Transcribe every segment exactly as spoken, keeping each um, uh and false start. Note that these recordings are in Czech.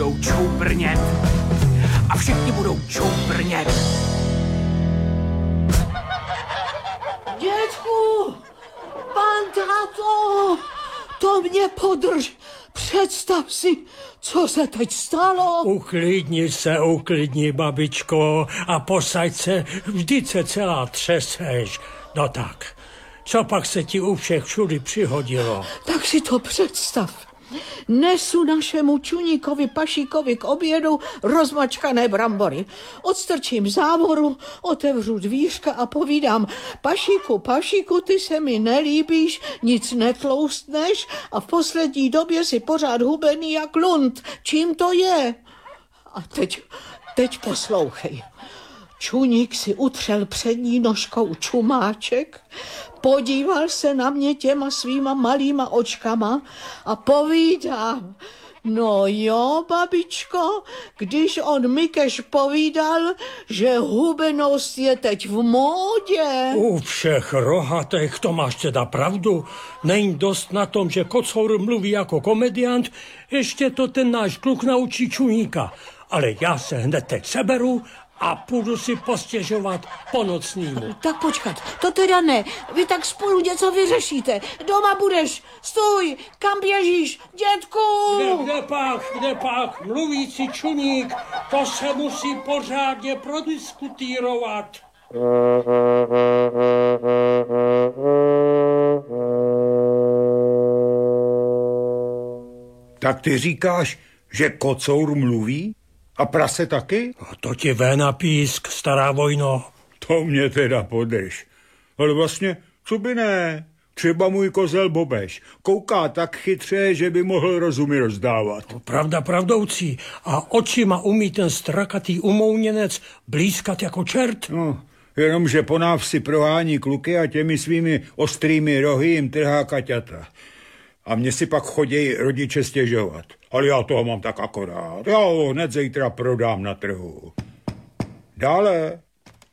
budou čoubrnět. A všichni budou čoubrnět. Dětku, pan táto, to mě podrž. Představ si, co se teď stalo. Uklidni se, uklidni, babičko, a posaď se, vždyť se celá třeseš. No tak, co pak se ti u všech všudy přihodilo? Tak si to představ. Nesu našemu čuníkovi Pašíkovi k obědu rozmačkané brambory. Odstrčím závoru, otevřu dvířka a povídám: Pašíku, Pašíku, ty se mi nelíbíš, nic netloustneš a v poslední době si pořád hubený jak lund. Čím to je? A teď, teď poslouchej. Čuník si utřel přední nožkou čumáček, podíval se na mě těma svýma malýma očkama a povídá: no jo, babičko, když on Mikeš povídal, že hubenost je teď v módě. U všech rohatech to máš teda pravdu. Není dost na tom, že Kocour mluví jako komediant, ještě to ten náš kluk naučí Čuníka. Ale já se hned teď seberu a půjdu si postěžovat po nocnímu. Tak počkat, to teda ne. Vy tak spolu něco vyřešíte. Doma budeš. Stůj, kam běžíš, dětku? Kde, kde pak, kde pak? Mluvící Čuník, to se musí pořádně prodiskutírovat. Tak ty říkáš, že Kocour mluví? A prase taky? A to ti véna písk, stará vojno. To mě teda podrž. Ale vlastně, co by ne? Třeba můj kozel Bobeš kouká tak chytře, že by mohl rozumy rozdávat. Pravda pravdoucí. A očima umí ten strakatý umouněnec blízkat jako čert. No, jenomže po návsi prohání kluky a těmi svými ostrými rohy jim trhá kaťata. A mně si pak chodějí rodiče stěžovat. Ale já toho mám tak akorát. Já ho hned zítra prodám na trhu. Dále.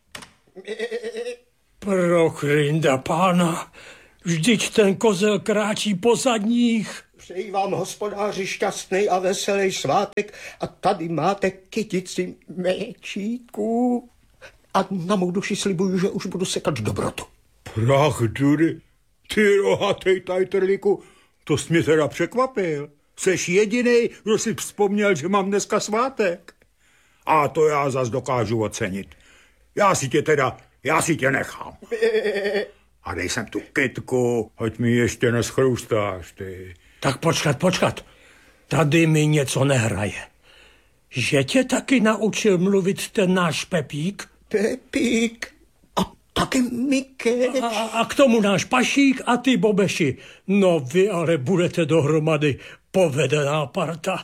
Prochrinda pána, vždyť ten kozel kráčí po zadních. Přeji vám, hospodáři, šťastný a veselý svátek a tady máte kytici méčíků. A na mou duši slibuju, že už budu sekat dobrotu. Prach dury, ty rohatej tajtrlíku, to jsi mě teda překvapil. Jseš jedinej, kdo si vzpomněl, že mám dneska svátek. A to já zas dokážu ocenit. Já si tě teda, já si tě nechám. A dej sem tu kytku, ať mi ještě neschrustáš, ty. Tak počkat, počkat. Tady mi něco nehraje. Že tě taky naučil mluvit ten náš Pepík? Pepík a taky Mikeš. A, a k tomu náš Pašík a ty Bobeši. No vy ale budete dohromady povedená parta.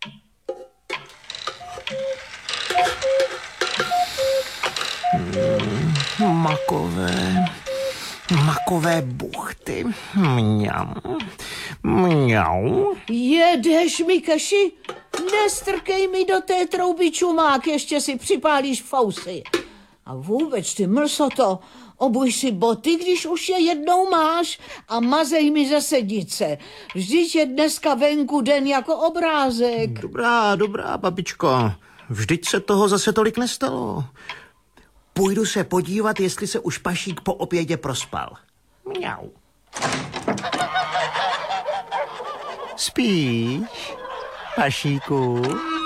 Hmm, makové, makové buchty. Mňam, mňau. Jedeš, Mikeši? Nestrkej mi do té trouby čumák, ještě si připálíš fousy. A vůbec, ty mlsoto, obuj si boty, když už je jednou máš, a mazej mi ze sednice. Vždyť je dneska venku den jako obrázek. Dobrá, dobrá, babičko. Vždyť se toho zase tolik nestalo. Půjdu se podívat, jestli se už Pašík po obědě prospal. Mňau. Spíš, Pašíku?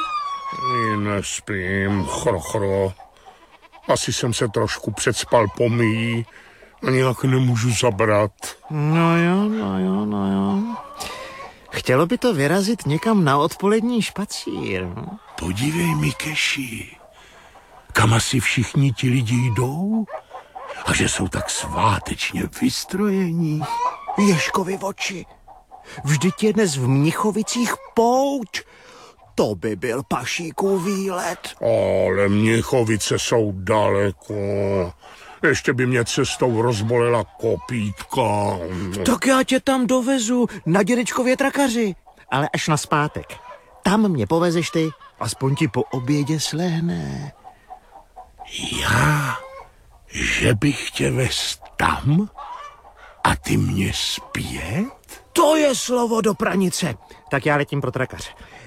Nespím, chrochro. Asi jsem se trošku předspal pomíjí a nějak nemůžu zabrat. No jo, no jo, no jo. Chtělo by to vyrazit někam na odpolední špacír. Podívej, Mikeši, kam asi všichni ti lidi jdou a že jsou tak svátečně vystrojení. Ježkovi oči. Vždyť je dnes v Mnichovicích pouť. To by byl Pašíkův výlet. Ale Mnichovice jsou daleko. Ještě by mě cestou rozbolela kopítka. Tak já tě tam dovezu na dědečkově trakaři. Ale až na zpátek. Tam mě povezeš ty, aspoň ti po obědě slehne. Já? Že bych tě vez tam? A ty mě zpět? To je slovo do pranice. Tak já letím pro trakaře.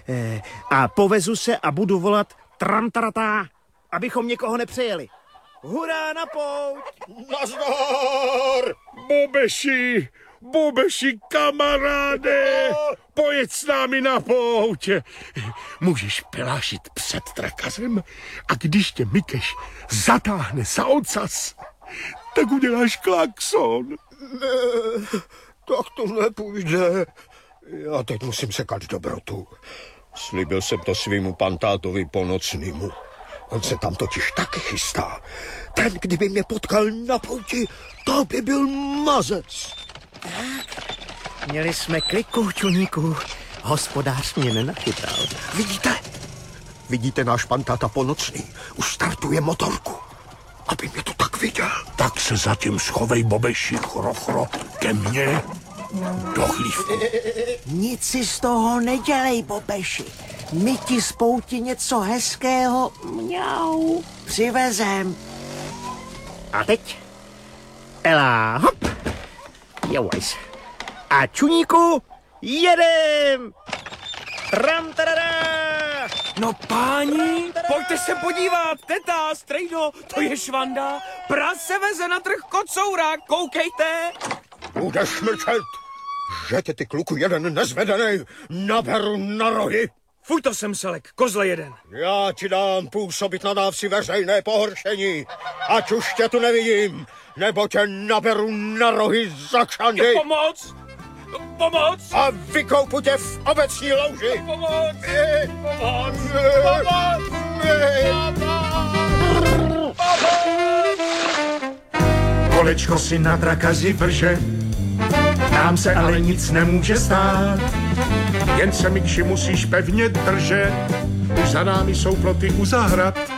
Eh, a povezu se a budu volat tramtaratá, abychom někoho nepřejeli. Hurá na pouť! Nazdar! Bobeši, Bobeši, kamaráde, pojď s námi na pouť. Můžeš pelášit před trakazem a když tě Mikeš zatáhne za ocas, tak uděláš klakson. Ne, tak to nepůjde. Já teď musím sekat dobrotu. Slíbil jsem to svýmu pantátovi ponocnýmu. On se tam totiž taky chystá. Ten, kdyby mě potkal na pouti, to by byl mazec. Měli jsme kliku, čuníku. Hospodář mě nenachytal. Vidíte? Vidíte náš pantáta ponocný? Už startuje motorku. Aby mě to tak viděl. Tak se zatím schovej, Bobeši, chrochro, ke mně do chlívku. Nic si z toho nedělej, Bobeši. My ti z pouti něco hezkého, mňau, přivezem. A teď? Ela, hop. Jovajs. A čuníku, jedem! Tram, tadadá! No páni, pojďte se podívat, teta, strejdo, to je švanda. Pras se veze na trh kocoura, koukejte. Budeš mlčet, že tě ty kluku jeden nezvedenej naberu na rohy. Fuj, to jsem selek, kozle jeden. Já ti dám působit na dávci veřejné pohoršení. Ať už tě tu nevidím, nebo tě naberu na rohy za kšandy. Pomoc! Pomoc! A vykoupu tě v obecní louži. Pomoc! Pomoc! Kolečko si na drakazi vrže, nám se ale nic nemůže stát. Jen se, Mikši, musíš pevně držet, už za námi jsou ploty u zahrad.